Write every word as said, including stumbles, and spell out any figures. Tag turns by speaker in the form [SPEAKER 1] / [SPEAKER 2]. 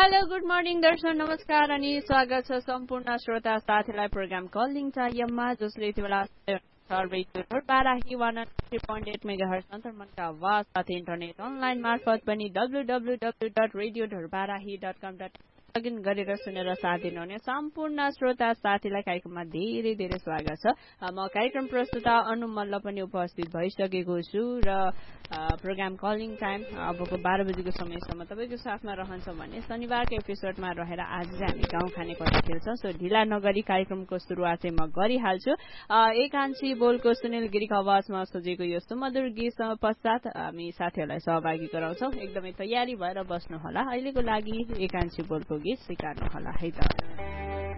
[SPEAKER 1] Hello good morning दर्शन नमस्कार अनि स्वागत छ सम्पूर्ण श्रोता साथीलाई प्रोग्राम कलिङ टाइममा जसले यति बेला Barahi one three point at mega hertz अन्तर्मनका आवाज साथै इन्टरनेट अनलाइन मार्फत पनि W W W dot radio Dhorbarahi dot कम डट लगइन गरेर सुनेर साथ दिनुहुने सम्पूर्ण श्रोता साथीलाई कार्यक्रममा धेरै धेरै स्वागत छ। म कार्यक्रम प्रस्तुता अनु मल्ल पनि उपस्थित भइसकेको छु र प्रोग्राम कलिङ टाइम अबको बाह्र बजेको समयसम्म तपाईँको साथमा रहन्छ भने शनिबारको एपिसोडमा रहेर आज चाहिँ हामी गाउँ खाने कथा खेल्छौँ। सो ढिला नगरी कार्यक्रमको सुरुवात चाहिँ म गरिहाल्छु। एकांशी बोलको सुनिल गिरीको आवाजमा सजिएको यो सुमधुर गीत पश्चात हामी साथीहरूलाई सहभागी गराउँछौँ। एकदमै तयारी भएर बस्नुहोला। अहिलेको लागि एकांशी बोलको गीत स्वीकार्नु होला है त।